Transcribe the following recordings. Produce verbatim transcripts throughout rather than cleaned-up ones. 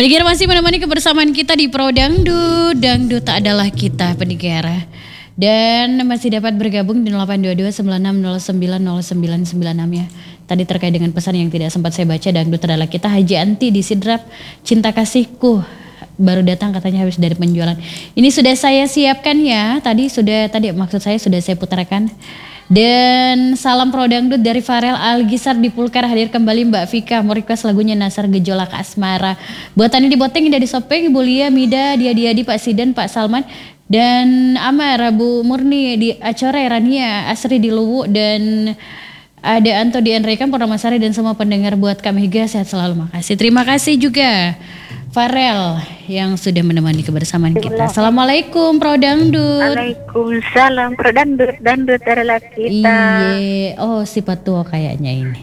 Pendengar masih menemani kebersamaan kita di Pro Dangdut. Dangdut tak adalah kita, pendengar. Dan masih dapat bergabung di nol delapan dua dua sembilan enam nol sembilan nol sembilan sembilan enam ya. Tadi terkait dengan pesan yang tidak sempat saya baca, Dangdut adalah kita. Haji Anti di Sidrap, cinta kasihku baru datang katanya habis dari penjualan. Ini sudah saya siapkan ya. Tadi sudah tadi maksud saya sudah saya putarkan. Dan salam Pro Dangdut dari Farel Algisar di Pulkar, hadir kembali Mbak Vika, mau request lagunya Nasar Gejolak Asmara. Buatannya di Boteng, dari Sopeng, Ibu Lia, Mida, Dia Diadi, Pak Sidan, Pak Salman, dan Amar, Bu Murni di Acore, Rania, Asri di Luwu, dan ada Anto di Enrekan, Purnamasari, dan semua pendengar buat kami Higa, sehat selalu, makasih. Terima kasih juga Farel yang sudah menemani kebersamaan kita. Assalamualaikum Pro Dangdut. Waalaikumsalam Pro Dangdut. Dangdut adalah kita. Iya, oh si Patua kayaknya ini.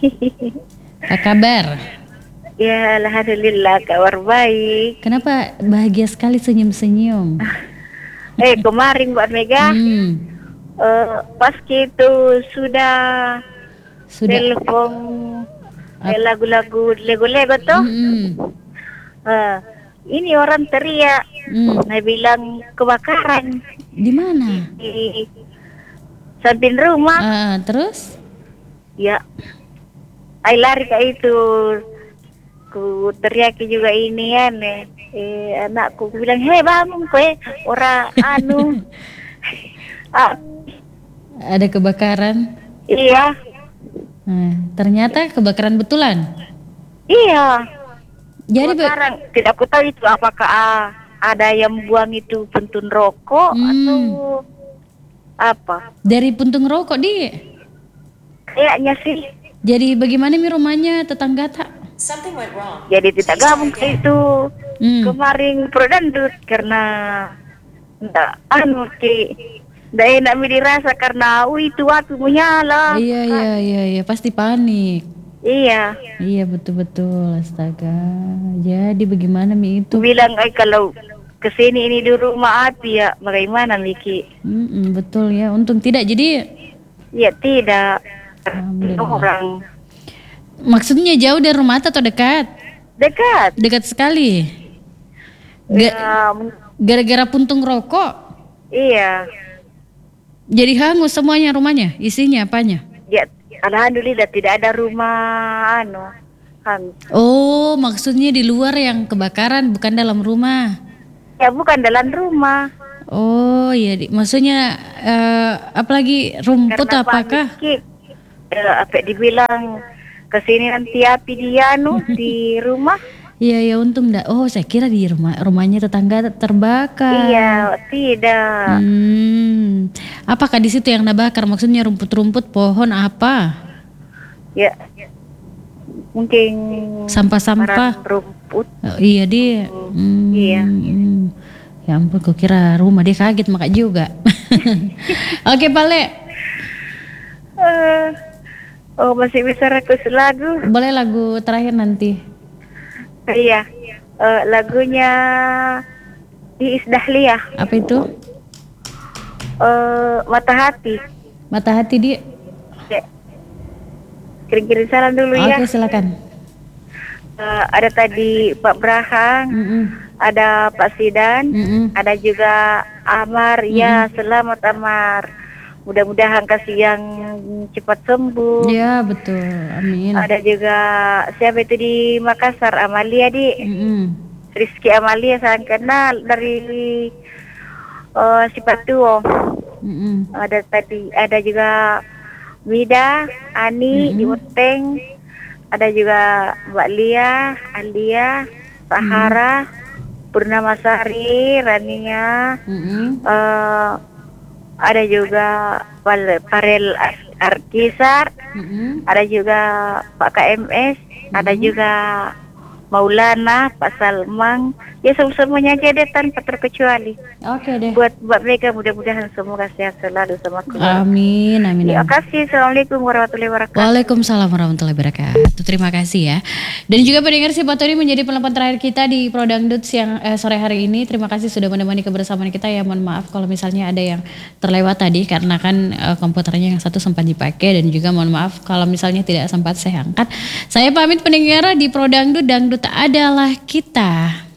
Apa kabar? Ya alhamdulillah, kabar baik. Kenapa bahagia sekali senyum-senyum? Eh kemarin Mbak Mega, hmm. uh, pas itu sudah sudah telepon eh, lagu-lagu Lego-Lego tuh. Hmm. Uh, ini orang teriak, hmm. nah bilang kebakaran. Di mana? Di samping rumah. Uh, terus? Ya, ay lari ke itu, ku teriak juga ini ya nih. Eh, anakku bilang, hei bangun kue, orang anu. ah. Ada kebakaran? Iya. Nah, ternyata kebakaran betulan? Iya. Jadi sekarang tidak aku tahu itu apakah ah, ada yang buang itu puntun rokok hmm. atau apa? Dari puntung rokok di? Kayaknya sih. Jadi bagaimana mi rumahnya tetangga tak? Jadi tidak gabung ke itu hmm. kemarin Pro Dangdut karena ndak anu ki ndak enak mi dirasa karena uh, itu waktu menyala. Iya iya iya iya pasti panik. Iya. Iya betul-betul, astaga. Jadi bagaimana Mi itu? Bilang ay kalau kesini ini di rumah api ya, bagaimana Miki? Mm-mm, betul ya, untung tidak jadi. Ya tidak. Orang. Maksudnya jauh dari rumah atau dekat? Dekat. Dekat sekali. Ga- ya, gara-gara puntung rokok? Iya. Jadi hangus semuanya rumahnya, isinya apanya? Ya. Alhamdulillah tidak ada rumah anu hangus. Oh, maksudnya di luar yang kebakaran, bukan dalam rumah? Ya, bukan dalam rumah. Oh, iya, maksudnya uh, apalagi rumput karena apakah? Panik, uh, apa dibilang kesini nanti api dia anu di rumah. Iya ya untung enggak. Oh saya kira di rumah rumahnya tetangga terbakar. Iya tidak. Hmm. Apakah di situ yang nabakar? Maksudnya rumput-rumput, pohon apa? Ya. Mungkin sampah-sampah. Rumput. Oh, iya dia. Hmm. Iya. Hmm. Ya ampun, kok kira rumah dia kaget maka juga. Oke Pale. Uh, oh masih bisa request lagu? Boleh lagu terakhir nanti. Iya, uh, lagunya Iis Dahlia. Apa itu? Uh, Mata Hati. Mata Hati dia. Ya. Kirim-kirim salam dulu Oke, ya. Oke silakan. Uh, ada tadi Pak Brahang, mm-mm. ada Pak Sidan, mm-mm. ada juga Amar. Mm-mm. Ya selamat Amar. Mudah-mudahan kasih yang cepat sembuh. Ya betul, amin. Ada juga siapa itu di Makassar, Amalia di mm-hmm. Rizky Amalia saya kenal dari uh, si Patuo. Mm-hmm. Ada tadi ada juga Mida, Ani mm-hmm. di Uteng. Ada juga Mbak Lia, Alia, Sahara, mm-hmm. Purnamasari, Rania. Mm-hmm. Uh, ada juga Farel Algisar, mm-hmm. ada juga Pak K M S, mm-hmm. ada juga Maulana, Pak Salman, ya semuanya aja deh tanpa terkecuali. Oke deh. Buat Mbak Mega mudah-mudahan semoga sehat selalu sama keluarga. Amin, amin. Terima kasih. Assalamualaikum warahmatullahi wabarakatuh. Waalaikumsalam warahmatullahi wabarakatuh. Terima kasih ya. Dan juga pendengar si Patoni menjadi penelpon terakhir kita di Pro Dangdut siang eh, sore hari ini. Terima kasih sudah menemani kebersamaan kita ya. Mohon maaf kalau misalnya ada yang terlewat tadi karena kan eh, komputernya yang satu sempat dipakai, dan juga mohon maaf kalau misalnya tidak sempat saya angkat. Saya pamit pendengar di Pro Dangdut, Dangdut Tak Adalah Kita.